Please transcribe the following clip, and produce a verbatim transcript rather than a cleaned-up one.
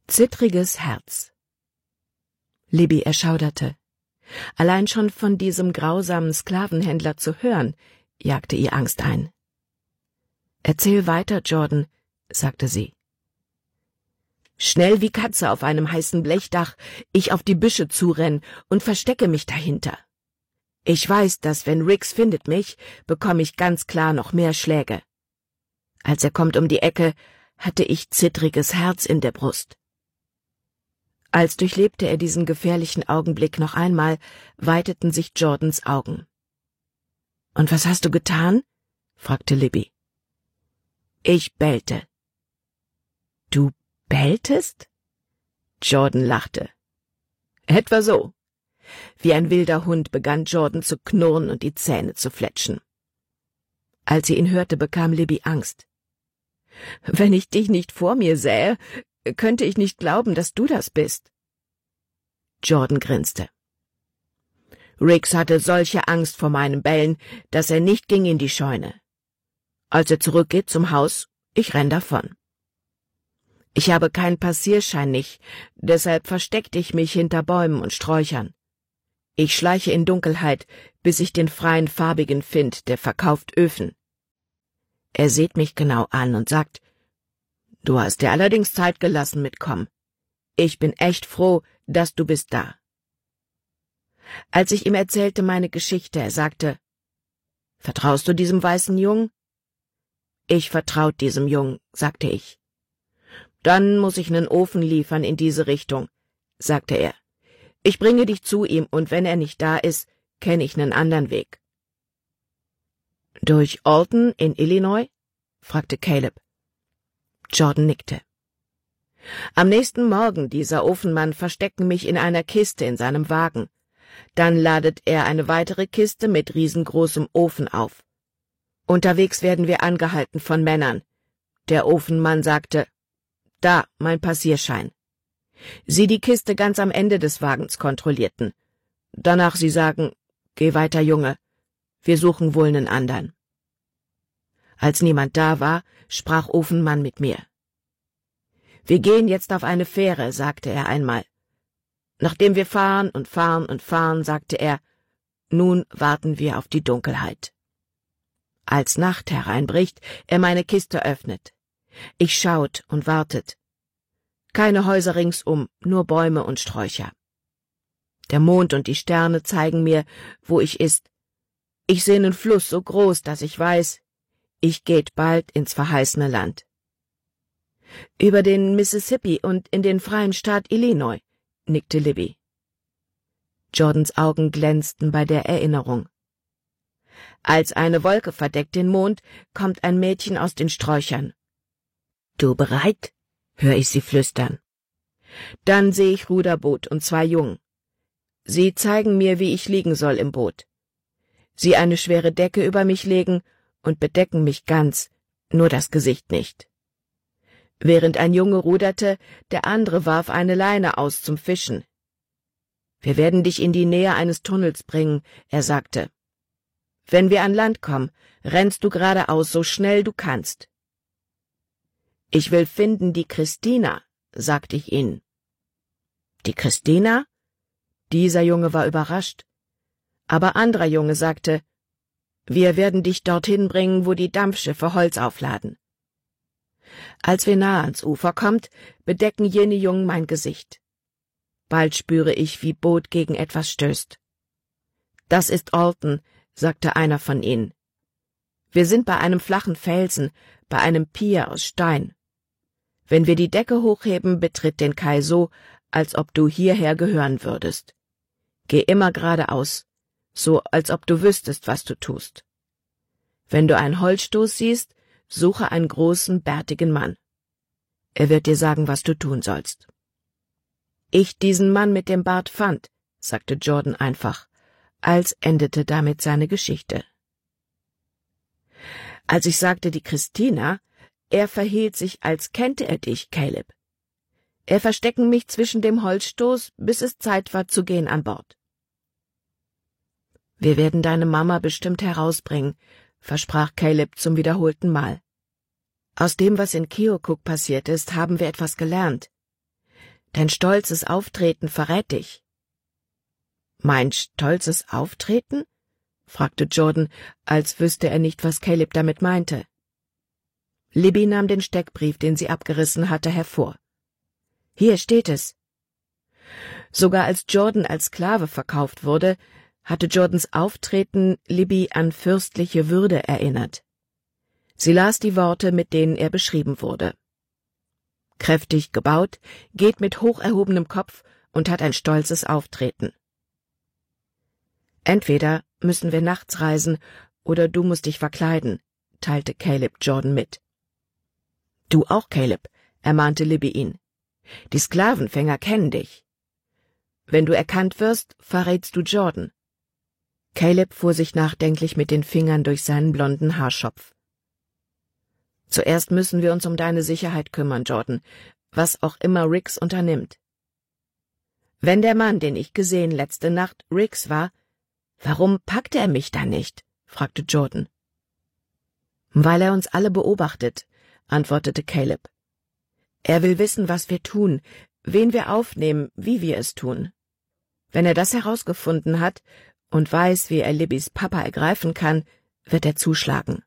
Zittriges Herz. Libby erschauderte. Allein schon von diesem grausamen Sklavenhändler zu hören, jagte ihr Angst ein. »Erzähl weiter, Jordan«, sagte sie. »Schnell wie Katze auf einem heißen Blechdach, ich auf die Büsche zurenn und verstecke mich dahinter. Ich weiß, dass wenn Riggs findet mich, bekomme ich ganz klar noch mehr Schläge. Als er kommt um die Ecke, hatte ich zittriges Herz in der Brust.« Als durchlebte er diesen gefährlichen Augenblick noch einmal, weiteten sich Jordans Augen. »Und was hast du getan?« fragte Libby. »Ich bellte.« »Du belltest?« Jordan lachte. »Etwa so.« Wie ein wilder Hund begann Jordan zu knurren und die Zähne zu fletschen. Als sie ihn hörte, bekam Libby Angst. »Wenn ich dich nicht vor mir sähe, könnte ich nicht glauben, dass du das bist.« Jordan grinste. »Riggs hatte solche Angst vor meinem Bellen, dass er nicht ging in die Scheune. Als er zurückgeht zum Haus, ich renn davon. Ich habe keinen Passierschein nicht, deshalb versteckte ich mich hinter Bäumen und Sträuchern. Ich schleiche in Dunkelheit, bis ich den freien Farbigen find, der verkauft Öfen. Er sieht mich genau an und sagt, »Du hast dir allerdings Zeit gelassen mitkommen. Ich bin echt froh, dass du bist da.« Als ich ihm erzählte meine Geschichte, er sagte, »Vertraust du diesem weißen Jungen?« »Ich vertraut diesem Jungen«, sagte ich. »Dann muss ich nen Ofen liefern in diese Richtung«, sagte er. »Ich bringe dich zu ihm, und wenn er nicht da ist, kenne ich nen anderen Weg.« »Durch Alton in Illinois?« fragte Caleb. Jordan nickte. »Am nächsten Morgen, dieser Ofenmann verstecken mich in einer Kiste in seinem Wagen. Dann ladet er eine weitere Kiste mit riesengroßem Ofen auf. Unterwegs werden wir angehalten von Männern. Der Ofenmann sagte, »Da, mein Passierschein.« Sie die Kiste ganz am Ende des Wagens kontrollierten. Danach sie sagen, »Geh weiter, Junge, wir suchen wohl nen andern.« Als niemand da war, sprach Ofenmann mit mir. »Wir gehen jetzt auf eine Fähre«, sagte er einmal. Nachdem wir fahren und fahren und fahren, sagte er, »Nun warten wir auf die Dunkelheit.« Als Nacht hereinbricht, er meine Kiste öffnet. Ich schaut und wartet. Keine Häuser ringsum, nur Bäume und Sträucher. Der Mond und die Sterne zeigen mir, wo ich ist. Ich seh nen Fluss so groß, dass ich weiß, ich geht bald ins verheißene Land. »Über den Mississippi und in den freien Staat Illinois«, nickte Libby. Jordans Augen glänzten bei der Erinnerung. Als eine Wolke verdeckt den Mond, kommt ein Mädchen aus den Sträuchern. »Du bereit?«, hör ich sie flüstern. Dann sehe ich Ruderboot und zwei Jungen. Sie zeigen mir, wie ich liegen soll im Boot. Sie eine schwere Decke über mich legen und bedecken mich ganz, nur das Gesicht nicht. Während ein Junge ruderte, der andere warf eine Leine aus zum Fischen. »Wir werden dich in die Nähe eines Tunnels bringen«, er sagte. »Wenn wir an Land kommen, rennst du geradeaus so schnell du kannst.« »Ich will finden die Christina«, sagte ich ihnen. »Die Christina?« Dieser Junge war überrascht. Aber anderer Junge sagte, »Wir werden dich dorthin bringen, wo die Dampfschiffe Holz aufladen.« Als wir nahe ans Ufer kommt, bedecken jene Jungen mein Gesicht. Bald spüre ich, wie Boot gegen etwas stößt. »Das ist Alton«, sagte einer von ihnen. »Wir sind bei einem flachen Felsen, bei einem Pier aus Stein. Wenn wir die Decke hochheben, betritt den Kai so, als ob du hierher gehören würdest. Geh immer geradeaus, so als ob du wüsstest, was du tust. Wenn du einen Holzstoß siehst, suche einen großen, bärtigen Mann. Er wird dir sagen, was du tun sollst.« »Ich diesen Mann mit dem Bart fand«, sagte Jordan einfach, als endete damit seine Geschichte. Als ich sagte, die Christina, er verhielt sich, als kennte er dich, Caleb. Er verstecken mich zwischen dem Holzstoß, bis es Zeit war zu gehen an Bord. »Wir werden deine Mama bestimmt herausbringen«, versprach Caleb zum wiederholten Mal. »Aus dem, was in Keokuk passiert ist, haben wir etwas gelernt. Dein stolzes Auftreten verrät dich.« »Mein stolzes Auftreten?« fragte Jordan, als wüsste er nicht, was Caleb damit meinte. Libby nahm den Steckbrief, den sie abgerissen hatte, hervor. »Hier steht es.« Sogar als Jordan als Sklave verkauft wurde, hatte Jordans Auftreten Libby an fürstliche Würde erinnert. Sie las die Worte, mit denen er beschrieben wurde. Kräftig gebaut, geht mit hoch erhobenem Kopf und hat ein stolzes Auftreten. »Entweder müssen wir nachts reisen, oder du musst dich verkleiden«, teilte Caleb Jordan mit. »Du auch, Caleb«, ermahnte Libby ihn. »Die Sklavenfänger kennen dich. Wenn du erkannt wirst, verrätst du Jordan.« Caleb fuhr sich nachdenklich mit den Fingern durch seinen blonden Haarschopf. »Zuerst müssen wir uns um deine Sicherheit kümmern, Jordan, was auch immer Riggs unternimmt. Wenn der Mann, den ich gesehen letzte Nacht, Riggs war, warum packte er mich dann nicht?« fragte Jordan. »Weil er uns alle beobachtet«, antwortete Caleb. »Er will wissen, was wir tun, wen wir aufnehmen, wie wir es tun. Wenn er das herausgefunden hat und weiß, wie er Libbys Papa ergreifen kann, wird er zuschlagen.«